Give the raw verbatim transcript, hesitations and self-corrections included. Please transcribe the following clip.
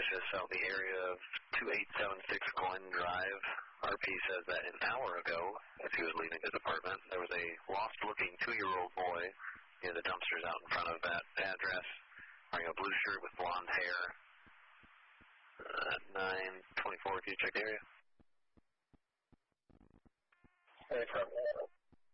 just out the area of two eight seven six Glen Drive. R P says that an hour ago, as he was leaving his apartment, there was a lost-looking two-year-old boy near the dumpsters out in front of that address, wearing a blue shirt with blonde hair. Uh, nine twenty-four, can you check the area? Hey, from